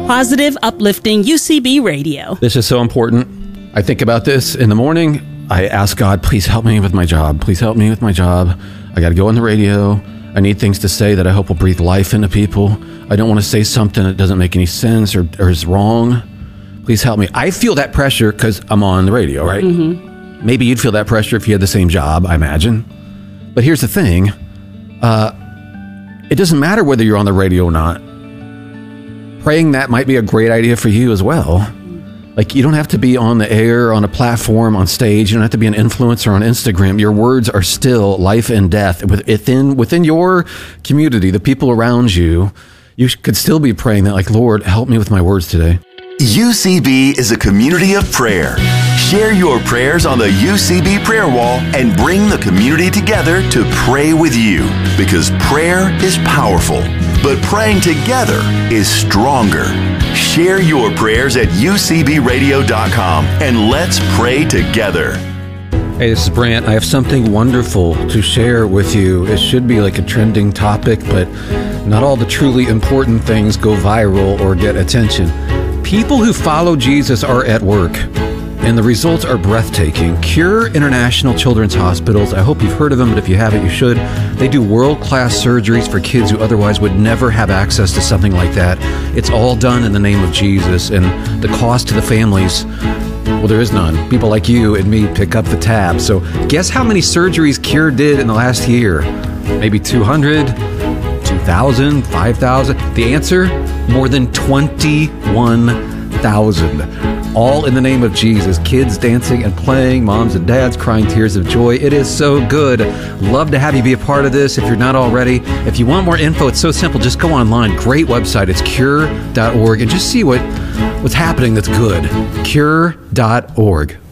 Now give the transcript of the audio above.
Positive, uplifting UCB radio. This is so important. I think about this in the morning. I ask God, please help me with my job. Please help me with my job. I got to go on the radio. I need things to say that I hope will breathe life into people. I don't want to say something that doesn't make any sense or is wrong. Please help me. I feel that pressure because I'm on the radio, right? Mm-hmm. Maybe you'd feel that pressure if you had the same job, I imagine. But here's the thing. It doesn't matter whether you're on the radio or not. Praying that might be a great idea for you as well. Like, you don't have to be on the air, on a platform, on stage. You don't have to be an influencer on Instagram. Your words are still life and death. Within your community, the people around you, you could still be praying that, like, Lord, help me with my words today. UCB is a community of prayer. Share your prayers on the UCB prayer wall and bring the community together to pray with you. Because prayer is powerful, but praying together is stronger. Share your prayers at ucbradio.com and let's pray together. Hey, this is Brant. I have something wonderful to share with you. It should be like a trending topic, but not all the truly important things go viral or get attention. People who follow Jesus are at work, and the results are breathtaking. Cure International Children's Hospitals. I hope you've heard of them, but if you haven't, you should. They do world-class surgeries for kids who otherwise would never have access to something like that. It's all done in the name of Jesus, and the cost to the families, well, there is none. People like you and me pick up the tab. So guess how many surgeries Cure did in the last year? Maybe 200, 2,000, 5,000? The answer? More than 21,000. All in the name of Jesus. Kids dancing and playing, moms and dads crying tears of joy. It is so good. Love to have you be a part of this if you're not already. If you want more info, it's so simple. Just go online. Great website. It's cure.org and just see what's happening that's good. Cure.org.